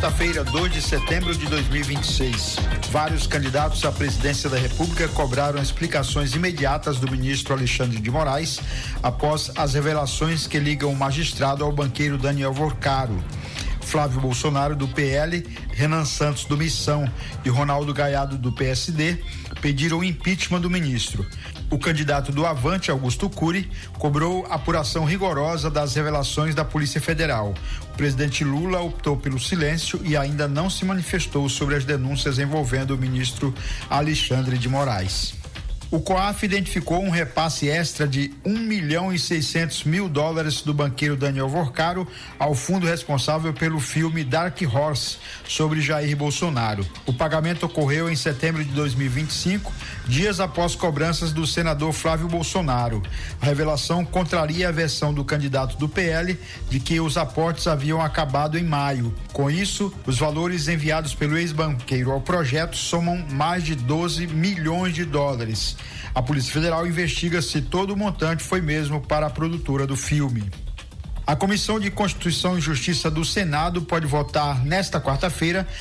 quarta-feira, 2 de setembro de 2026. Vários candidatos à presidência da República cobraram explicações imediatas do ministro Alexandre de Moraes após as revelações que ligam o magistrado ao banqueiro Daniel Vorcaro. Flávio Bolsonaro, do PL, Renan Santos, do Missão e Ronaldo Gaiado, do PSD, pediram o impeachment do ministro. O candidato do Avante, Augusto Cury, cobrou apuração rigorosa das revelações da Polícia Federal. O presidente Lula optou pelo silêncio e ainda não se manifestou sobre as denúncias envolvendo o ministro Alexandre de Moraes. O COAF identificou um repasse extra de $1.600.000 do banqueiro Daniel Vorcaro ao fundo responsável pelo filme Dark Horse sobre Jair Bolsonaro. O pagamento ocorreu em setembro de 2025, dias após cobranças do senador Flávio Bolsonaro. A revelação contraria a versão do candidato do PL de que os aportes haviam acabado em maio. Com isso, os valores enviados pelo ex-banqueiro ao projeto somam mais de $12 milhões. A Polícia Federal investiga se todo o montante foi mesmo para a produtora do filme. A Comissão de Constituição e Justiça do Senado pode votar nesta quarta-feira